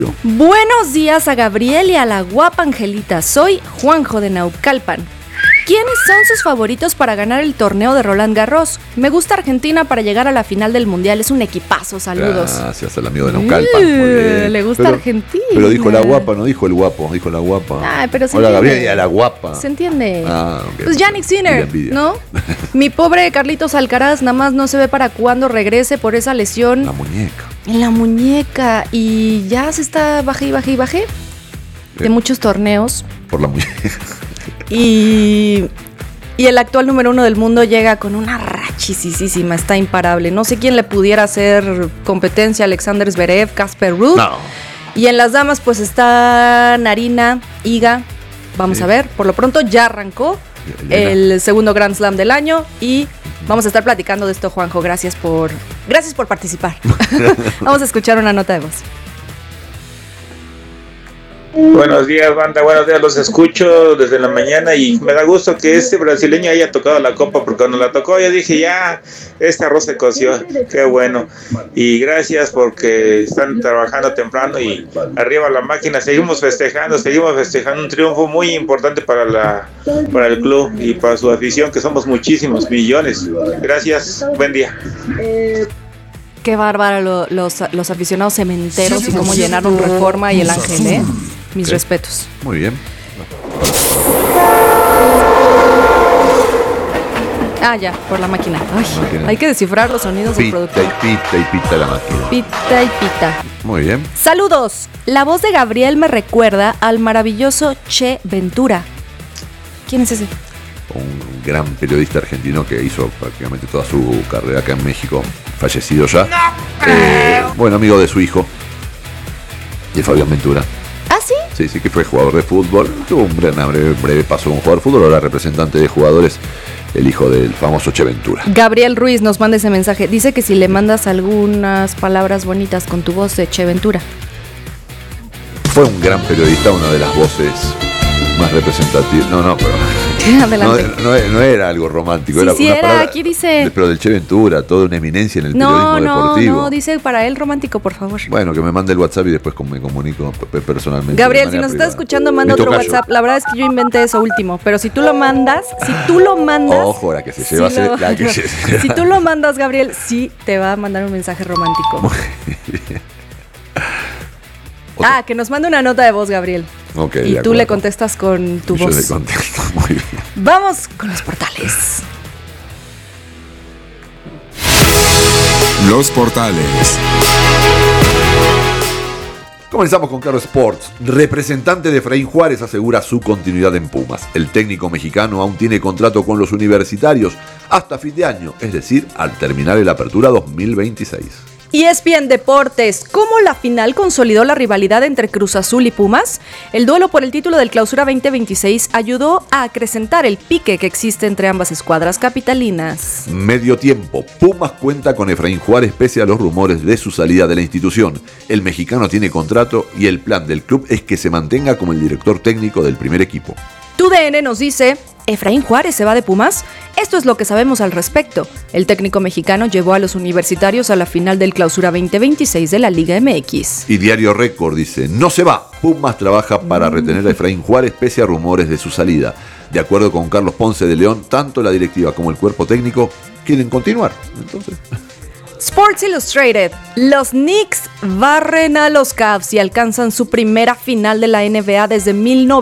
Buenos días a Gabriel y a la guapa Angelita. Soy Juanjo de Naucalpan. ¿Quiénes son sus favoritos para ganar el torneo de Roland Garros? Me gusta Argentina para llegar a la final del Mundial. Es un equipazo, saludos. Gracias al amigo de Naucalpan. Le gusta Argentina. Pero dijo la guapa, no dijo el guapo, dijo la guapa. Ay, pero se Hola entiende. Gabriel y a la guapa. Se entiende. Okay. Pues Yannick Sinner, ¿no? Mi pobre Carlitos Alcaraz nada más no se ve para cuándo regrese por esa lesión. La muñeca. En la muñeca. Y ya se está baje de muchos torneos. Por la muñeca. Y el actual número 1 del mundo llega con una rachisísima, está imparable. No sé quién le pudiera hacer competencia, Alexander Zverev, Casper Ruud. No. Y en las damas pues está Narina, Iga. Vamos a ver, por lo pronto ya arrancó el segundo Grand Slam del año y vamos a estar platicando de esto, Juanjo. Gracias por participar. Vamos a escuchar una nota de voz. Buenos días, banda, buenos días, los escucho desde la mañana y me da gusto que este brasileño haya tocado la copa, porque cuando la tocó yo dije, ya, este arroz se coció, qué bueno, y gracias porque están trabajando temprano y arriba la máquina, seguimos festejando un triunfo muy importante para el club y para su afición, que somos muchísimos, millones. Gracias, buen día. Qué bárbaro los aficionados cementeros y cómo llenaron Reforma y el Ángel, ¿eh? Mis respetos. Muy bien. Ya, por la máquina. Ay, hay que descifrar los sonidos del productor. Pita la máquina. Pita y pita. Muy bien. Saludos. La voz de Gabriel me recuerda al maravilloso Che Ventura. ¿Quién es ese? Un gran periodista argentino que hizo prácticamente toda su carrera acá en México, fallecido ya. Bueno, amigo de su hijo, de Fabián Ventura. ¿Ah, sí? Sí, que fue jugador de fútbol. Tuvo un breve paso como jugador de fútbol, ahora representante de jugadores, el hijo del famoso Che Ventura. Gabriel Ruiz nos manda ese mensaje. Dice que si le mandas algunas palabras bonitas con tu voz de Che Ventura. Fue un gran periodista, una de las voces más representativas. Pero adelante. No era algo romántico, Sí, era sí una era, palabra, aquí dice. pero del Che Ventura, toda una eminencia en el periodismo deportivo. No, dice para él romántico, por favor. Bueno, que me mande el WhatsApp y después me comunico personalmente. Gabriel, si nos estás escuchando, manda otro WhatsApp. La verdad es que yo inventé eso último, pero si tú lo mandas. Ojo, la que se lleva la que se lleva. Si tú lo mandas, Gabriel, sí te va a mandar un mensaje romántico. Muy bien. Que nos mande una nota de voz, Gabriel. Okay, y tú le contestas con tu voz. Yo le contesto, muy bien. Vamos con los portales. Los portales. Comenzamos con Claro Sports. Representante de Efraín Juárez asegura su continuidad en Pumas. El técnico mexicano aún tiene contrato con los universitarios hasta fin de año, es decir, al terminar el Apertura 2026. ESPN Deportes, ¿cómo la final consolidó la rivalidad entre Cruz Azul y Pumas? El duelo por el título del Clausura 2026 ayudó a acrecentar el pique que existe entre ambas escuadras capitalinas. Medio tiempo. Pumas cuenta con Efraín Juárez pese a los rumores de su salida de la institución. El mexicano tiene contrato y el plan del club es que se mantenga como el director técnico del primer equipo. TUDN nos dice, ¿Efraín Juárez se va de Pumas? Esto es lo que sabemos al respecto. El técnico mexicano llevó a los universitarios a la final del Clausura 2026 de la Liga MX. Y Diario Récord dice, no se va. Pumas trabaja para retener a Efraín Juárez pese a rumores de su salida. De acuerdo con Carlos Ponce de León, tanto la directiva como el cuerpo técnico quieren continuar. Entonces... Sports Illustrated. Los Knicks barren a los Cavs y alcanzan su primera final de la NBA desde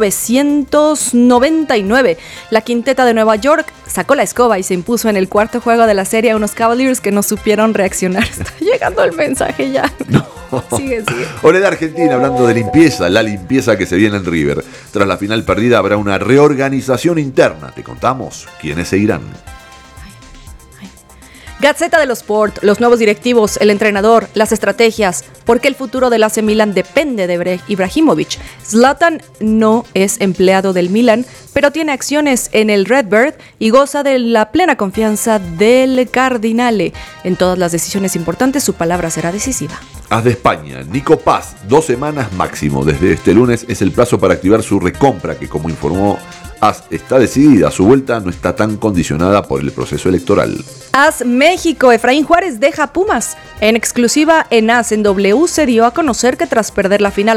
1999. La quinteta de Nueva York sacó la escoba y se impuso en el cuarto juego de la serie a unos Cavaliers que no supieron reaccionar. Está llegando el mensaje ya. No. Sigue. Ole de Argentina, hablando de limpieza, la limpieza que se viene en River. Tras la final perdida habrá una reorganización interna. Te contamos quiénes seguirán. Gaceta de los Sport, los nuevos directivos, el entrenador, las estrategias, porque el futuro del AC Milan depende de Ibrahimovic. Zlatan no es empleado del Milan, pero tiene acciones en el Redbird y goza de la plena confianza del Cardinale. En todas las decisiones importantes su palabra será decisiva. As de España, Nico Paz, 2 semanas máximo. Desde este lunes es el plazo para activar su recompra, que como informó AS está decidida, su vuelta no está tan condicionada por el proceso electoral. AS México, Efraín Juárez deja Pumas. En exclusiva en AS en W se dio a conocer que tras perder la final